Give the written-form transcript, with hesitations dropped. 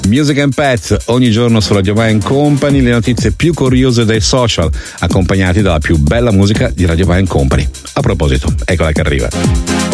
Music and Pets, ogni giorno su Radio Vai Company, le notizie più curiose dai social, accompagnati dalla più bella musica di Radio Vai Company. A proposito, eccola che arriva.